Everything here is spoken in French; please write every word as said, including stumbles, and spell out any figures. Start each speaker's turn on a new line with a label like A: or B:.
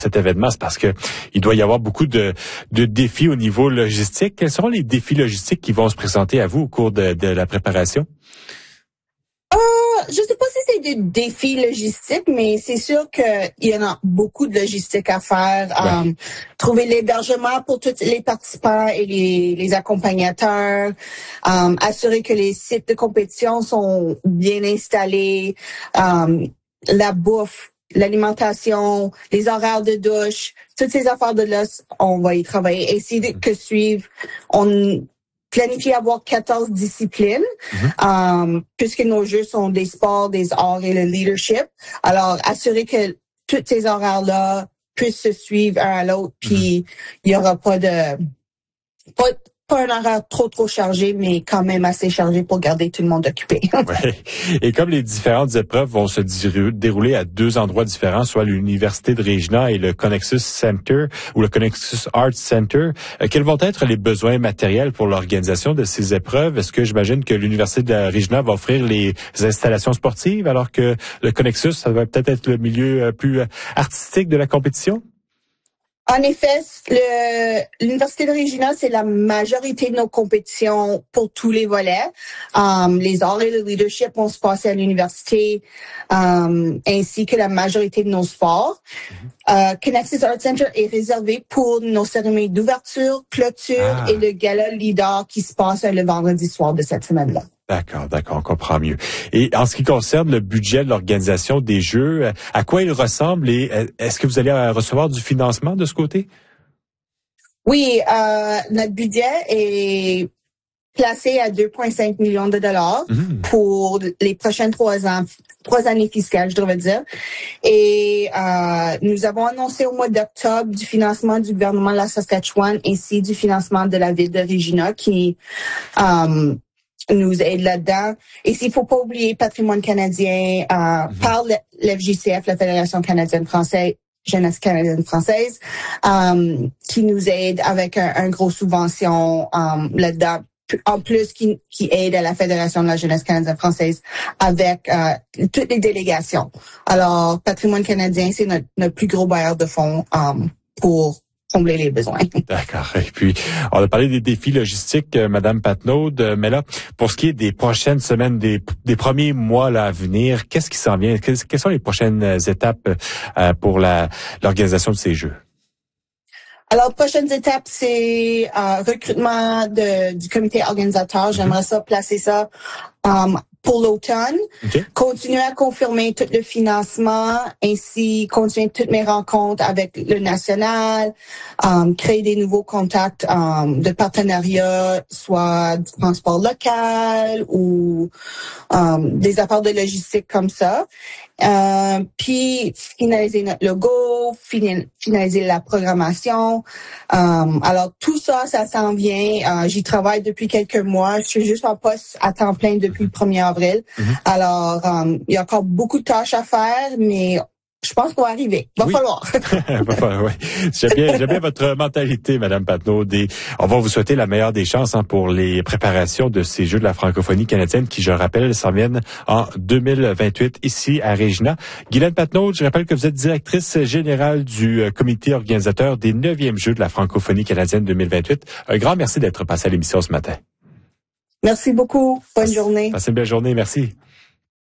A: cet événement, c'est parce que il doit y avoir beaucoup de, de défis au niveau logistique. Quels seront les défis logistiques qui vont se présenter à vous au cours de, de la préparation?
B: Euh, je sais pas si c'est des défis logistiques, mais c'est sûr qu'il y en a beaucoup de logistique à faire. Ouais. Um, trouver l'hébergement pour tous les participants et les, les accompagnateurs, um, assurer que les sites de compétition sont bien installés, um, la bouffe, l'alimentation, les horaires de douche, toutes ces affaires de là, on va y travailler. Essayer que suivre, on planifie avoir quatorze disciplines, mm-hmm. um, puisque nos jeux sont des sports, des arts et le leadership. Alors, assurer que tous ces horaires-là puissent se suivre un à l'autre, puis il mm-hmm. y aura pas de... Pas, pas un horaire trop, trop chargé, mais quand même assez chargé pour garder tout le monde occupé.
A: Ouais. Et comme les différentes épreuves vont se dérouler à deux endroits différents, soit l'Université de Regina et le Connexus Center ou le Connexus Arts Center, euh, quels vont être les besoins matériels pour l'organisation de ces épreuves? Est-ce que j'imagine que l'Université de Regina va offrir les installations sportives, alors que le Connexus, ça va peut-être être le milieu plus artistique de la compétition?
B: En effet, le, l'Université de Regina, c'est la majorité de nos compétitions pour tous les volets. Um, les arts et le leadership vont se passer à l'université, um, ainsi que la majorité de nos sports. Mm-hmm. Uh, Connexus Art Center est réservé pour nos cérémonies d'ouverture, clôture ah. et le gala leader qui se passe le vendredi soir de cette semaine-là.
A: D'accord, d'accord, on comprend mieux. Et en ce qui concerne le budget de l'organisation des Jeux, à quoi il ressemble et est-ce que vous allez recevoir du financement de ce côté?
B: Oui, euh, notre budget est placé à deux virgule cinq millions de dollars mmh. pour les prochaines trois ans, trois années fiscales, je devrais dire. Et euh, nous avons annoncé au mois d'octobre du financement du gouvernement de la Saskatchewan ainsi du financement de la ville de Regina qui euh, nous aide là-dedans. Et s'il faut pas oublier Patrimoine canadien, euh, mm-hmm. par l'F J C F, la Fédération canadienne française, Jeunesse canadienne française, euh, qui nous aide avec un, un gros subvention euh, là-dedans. En plus, qui, qui aide à la Fédération de la Jeunesse canadienne française avec euh, toutes les délégations. Alors, Patrimoine canadien, c'est notre, notre plus gros bailleur de fonds euh, pour combler les besoins.
A: D'accord. Et puis, on a parlé des défis logistiques, euh, Madame Patnaud, mais là, pour ce qui est des prochaines semaines, des, des premiers mois là, à venir, qu'est-ce qui s'en vient? Quelles, quelles sont les prochaines étapes euh, pour la, l'organisation de ces Jeux?
B: Alors, prochaines étapes, c'est euh, recrutement de, du comité organisateur. J'aimerais ça placer ça um, pour l'automne. Okay. Continuer à confirmer tout le financement, ainsi continuer toutes mes rencontres avec le national, um, créer des nouveaux contacts um, de partenariat, soit du transport local ou um, des affaires de logistique comme ça. Euh, puis finaliser notre logo, fin, finaliser la programmation. Um, alors tout ça, ça s'en vient. Uh, j'y travaille depuis quelques mois. Je suis juste en poste à temps plein depuis le premier avril. Mm-hmm. Alors um, il y a encore beaucoup de tâches à faire, mais je pense qu'on va arriver. Va oui. falloir.
A: Va falloir, oui. J'aime bien, j'aime bien votre mentalité, Madame Patnaud. Et on va vous souhaiter la meilleure des chances hein, pour les préparations de ces Jeux de la francophonie canadienne qui, je rappelle, s'en viennent en deux mille vingt-huit ici à Regina. Guylaine Patnaud, je rappelle que vous êtes directrice générale du comité organisateur des neuvièmes Jeux de la francophonie canadienne deux mille vingt-huit. Un grand merci d'être passé à l'émission ce matin.
B: Merci beaucoup. Bonne
A: Passe,
B: journée.
A: Passez une belle journée. Merci.